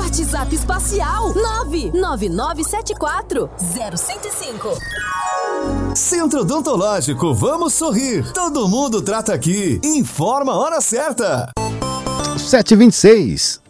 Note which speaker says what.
Speaker 1: WhatsApp espacial 999740105.
Speaker 2: Centro Odontológico, vamos sorrir. Todo mundo trata aqui. Informa a hora certa.
Speaker 3: 7h26.